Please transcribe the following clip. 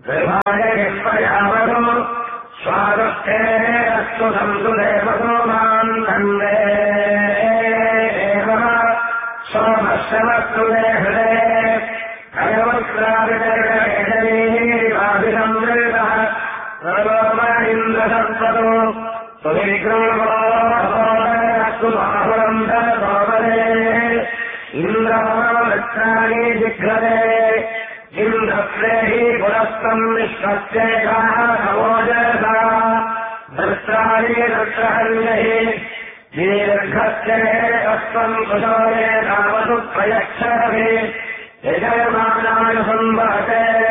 निर्भाययावरो स्वादुष्टे अस्तु संसुदेवतो माम् नन्दे सोमश्रमस्तुते हृदे कयवक्राविदर्गेशरीवाभिसंवृतः सर्वोमरिन्द्रसत्पदो सुविग्रमस्तु महापुरम् सोमदे इन्द्रवृक्षाणि जिघ्रते इन्द्रप्रेहि पुरस्तम् विश्वस्येकाः समोजसा वृत्राणि वृत्रहन्यैः दीर्घस्य अस्त्वम् कुशोरे रामसु प्रयच्छरभिः यजमानाय संवहते